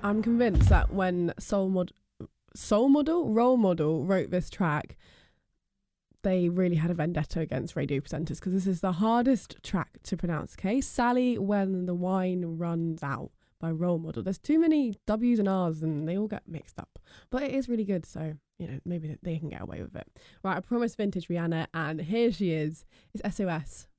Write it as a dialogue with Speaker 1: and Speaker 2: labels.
Speaker 1: I'm convinced that when Role Model wrote this track, they really had a vendetta against radio presenters, because this is the hardest track to pronounce, okay? Sally When the Wine Runs Out by Role Model. There's too many W's and R's and they all get mixed up. But it is really good, so, you know, maybe they can get away with it. Right, I promised vintage Rihanna, and here she is. It's SOS